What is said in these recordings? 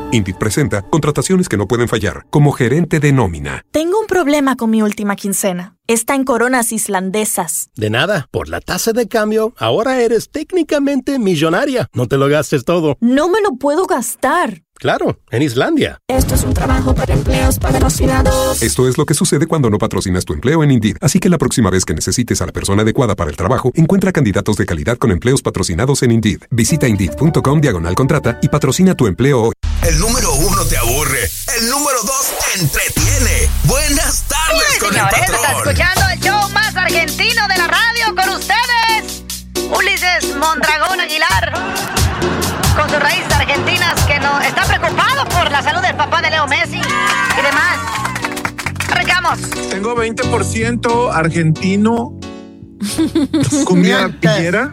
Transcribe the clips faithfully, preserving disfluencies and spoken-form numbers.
Indeed presenta contrataciones que no pueden fallar, como gerente de nómina. Tengo un problema con mi última quincena. Está en coronas islandesas. De nada, por la tasa de cambio, ahora eres técnicamente millonaria. No te lo gastes todo. No me lo puedo gastar. Claro, en Islandia. Esto es un trabajo para empleos patrocinados. Esto es lo que sucede cuando no patrocinas tu empleo en Indeed. Así que la próxima vez que necesites a la persona adecuada para el trabajo, encuentra candidatos de calidad con empleos patrocinados en Indeed. Visita Indeed.com diagonal contrata y patrocina tu empleo hoy. El número uno te aburre. El número dos te entretiene. Buenas tardes, sí, con señores, el patrón. Está escuchando el show más argentino de la radio con ustedes, Ulises Mondragón Aguilar, con sus raíces argentinas, que no está preocupado por la salud del papá de Leo Messi y demás. Arrancamos. Tengo veinte por ciento argentino, comida pillera.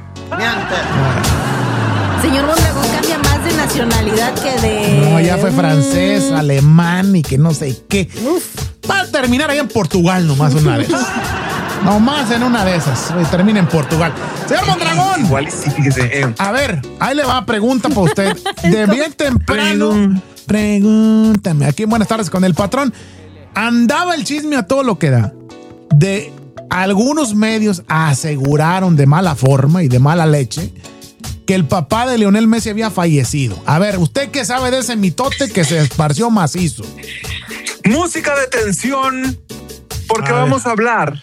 Señor Mondragón cambia más de nacionalidad que de... No, ya fue francés, alemán y que no sé qué. Uf, va a terminar ahí en Portugal nomás una vez. Nomás en una de esas. Termina en Portugal. Señor Mondragón. Igual sí, fíjese. Eh. A ver, ahí le va pregunta para usted. De bien temprano. Pregúntame. Aquí en Buenas Tardes con el Patrón. Andaba el chisme a todo lo que da. De algunos medios aseguraron de mala forma y de mala leche que el papá de Lionel Messi había fallecido. A ver, ¿usted qué sabe de ese mitote que se esparció macizo? Música de tensión, porque a vamos a hablar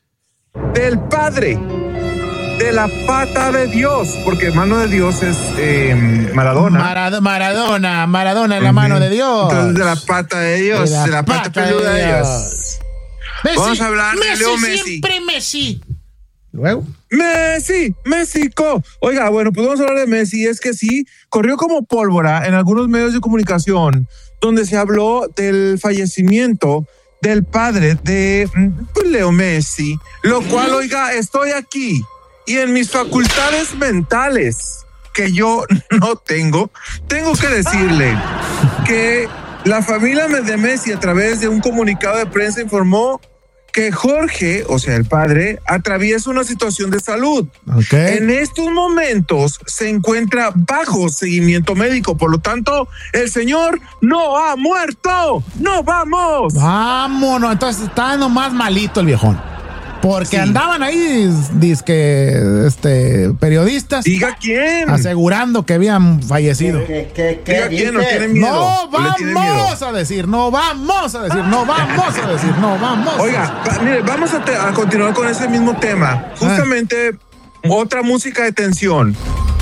del padre, de la pata de Dios, porque mano de Dios es eh, Maradona. Marad- Maradona, Maradona en la uh-huh. mano de Dios. Entonces, de la pata de Dios, de la, de la pata, pata peluda de Dios. Dios. Messi, vamos a hablar Messi, de Leo Messi. Siempre Messi. Luego. Messi, México. Oiga, bueno, pues vamos a hablar de Messi. Es que sí, corrió como pólvora en algunos medios de comunicación donde se habló del fallecimiento del padre de pues, Leo Messi, lo cual, oiga, estoy aquí y en mis facultades mentales que yo no tengo, tengo que decirle que la familia de Messi a través de un comunicado de prensa informó que Jorge, o sea, el padre, atraviesa una situación de salud. Okay. En estos momentos se encuentra bajo seguimiento médico, por lo tanto, el señor no ha muerto. ¡No vamos! Vámonos, entonces está nomás malito el viejón. Porque sí. Andaban ahí, dizque, este, periodistas. ¿Diga quién? Asegurando que habían fallecido. ¿Qué, qué, qué, ¿Diga quién? ¿No tiene miedo? No vamos miedo? a decir, no vamos a decir, no vamos a decir, no vamos. Oiga, va, mire, vamos a, te, a continuar con ese mismo tema. Justamente ah. otra música de tensión.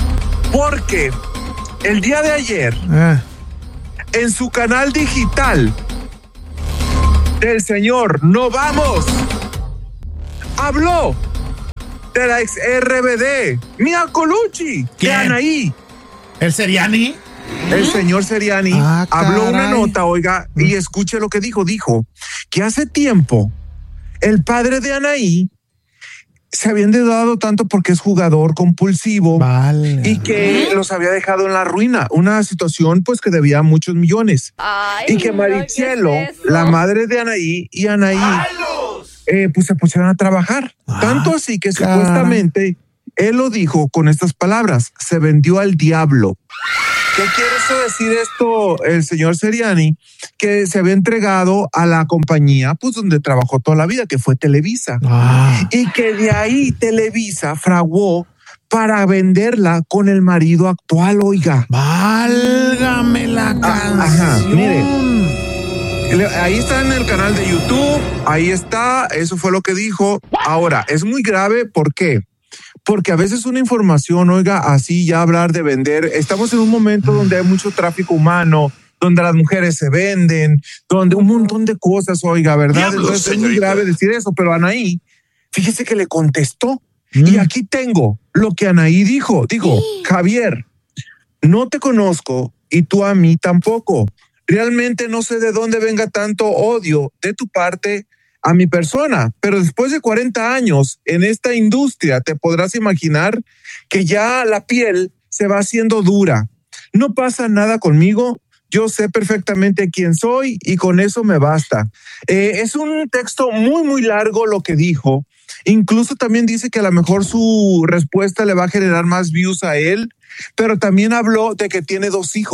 Porque el día de ayer, ah. en su canal digital del señor No Vamos, habló de la ex R B D, Mia Colucci, de Anaí. ¿El Seriani? El señor Seriani ah, habló una nota, oiga, mm. y escuche lo que dijo. Dijo que hace tiempo el padre de Anaí se había endeudado tanto porque es jugador compulsivo vale. y que los había dejado en la ruina. Una situación pues que debía muchos millones. Ay, y que Marichelo, no, es la madre de Anaí y Anaí... Eh, pues se pusieron a trabajar. Ah, tanto así que cara. supuestamente él lo dijo con estas palabras: se vendió al diablo. ¿Qué quiere decir esto el señor Seriani? Que se había entregado a la compañía pues donde trabajó toda la vida, que fue Televisa. Ah. Y que de ahí Televisa fraguó para venderla con el marido actual, oiga. Válgame la canción. Ajá, mire. Ahí está en el canal de YouTube, ahí está, eso fue lo que dijo. Ahora, es muy grave, ¿por qué? Porque a veces una información, oiga, así ya hablar de vender, estamos en un momento donde hay mucho tráfico humano, donde las mujeres se venden, donde un montón de cosas, oiga, ¿verdad? Diablos, Entonces señorita. Es muy grave decir eso, pero Anaí, fíjese que le contestó. Mm. Y aquí tengo lo que Anaí dijo. Dijo, sí. Javier, no te conozco y tú a mí tampoco. Realmente no sé de dónde venga tanto odio de tu parte a mi persona, pero después de cuarenta años en esta industria te podrás imaginar que ya la piel se va haciendo dura. No pasa nada conmigo, yo sé perfectamente quién soy y con eso me basta. Eh, es un texto muy muy largo lo que dijo, incluso también dice que a lo mejor su respuesta le va a generar más views a él, pero también habló de que tiene dos hijos.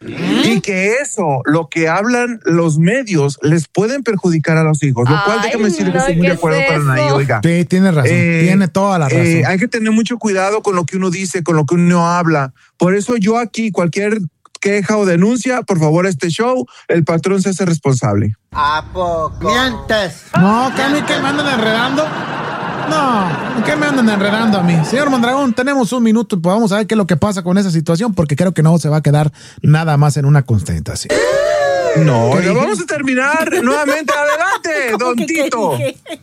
y que eso, lo que hablan los medios, les pueden perjudicar a los hijos, lo cual Ay, déjame decir que no, estoy muy ¿qué de acuerdo es con Anaí, eso? oiga. Sí, tiene razón, Eh, tiene toda la razón. Eh, hay que tener mucho cuidado con lo que uno dice, con lo que uno habla. Por eso yo aquí, cualquier queja o denuncia, por favor, a este show, el patrón se hace responsable. ¿A poco? Mientes. No, que a mí que me andan enredando. No, ¿qué me andan enredando a mí? Señor Mondragón, tenemos un minuto, pues vamos a ver qué es lo que pasa con esa situación, porque creo que no se va a quedar nada más en una constatación. No, ¿Qué pero dije? vamos a terminar nuevamente. Adelante, don Tito.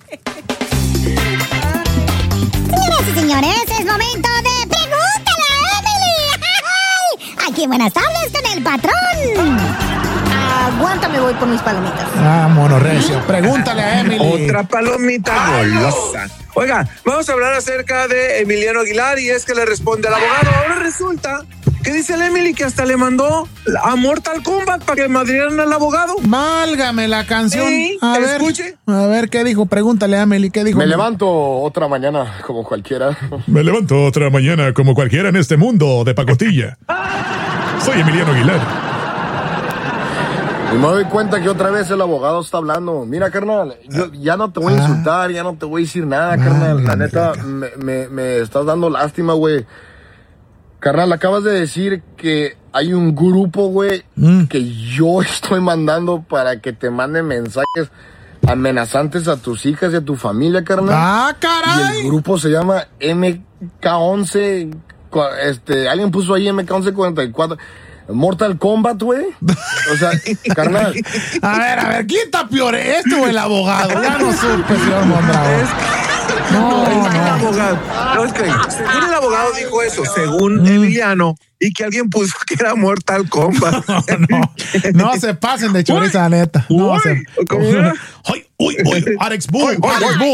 Señoras y señores, es momento de Pregúntale a Emily. ¡Ay! Aquí buenas tardes con el patrón. Aguántame, voy por mis palomitas. Ah, monorrecio. Pregúntale a Emily. Otra palomita golosa. Oiga, vamos a hablar acerca de Emiliano Aguilar y es que le responde al abogado. Ahora resulta que dice el Emily que hasta le mandó a Mortal Kombat para que madrieran al abogado. Válgame la canción. Sí, a ver, escuche. A ver, ¿qué dijo? Pregúntale a Emily, ¿qué dijo? Me levanto otra mañana como cualquiera. Me levanto otra mañana como cualquiera en este mundo de pacotilla. Soy Emiliano Aguilar. Y me doy cuenta que otra vez el abogado está hablando. Mira, carnal, yo ya no te voy a insultar, ya no te voy a decir nada, carnal. La neta, me, me, me estás dando lástima, güey. Carnal, acabas de decir que hay un grupo, güey, mm. que yo estoy mandando para que te manden mensajes amenazantes a tus hijas y a tu familia, carnal. ¡Ah, caray! Y el grupo se llama M K once. Este, alguien puso ahí M K once cuarenta y cuatro. Mortal Kombat, güey. O sea, carnal. A ver, a ver, ¿quién está peor? ¿Este o el abogado? Ya no supe, señor Mondragón. No, no, no. El abogado. No, es que según el abogado dijo eso, según mm. Emiliano, y que alguien puso que era Mortal Kombat. No, no, no se pasen de choriza, neta. No uy, se. ¿Cómo era? ¡Uy, uy, uy! ¡Alex Bull! ¡Alex Bull!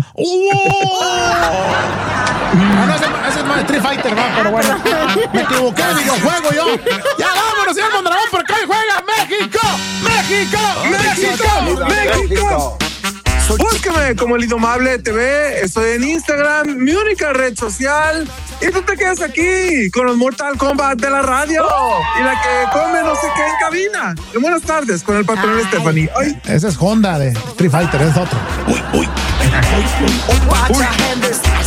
Ah, no, ese, ese es más Street Fighter, va, pero bueno. Me equivoqué de videojuego yo. Ya vámonos, señor Mondragón, porque hoy juega México. ¡México! ¡México! ¡México! ¡México! Búsqueme como El Indomable T V, estoy en Instagram, mi única red social, y tú te quedas aquí con los Mortal Kombat de la radio y la que come no sé qué en cabina. Y buenas tardes con el patrón Stephanie. Ay. Ese es Honda de Street Fighter, es otro. Uy, uy. uy, uy. uy.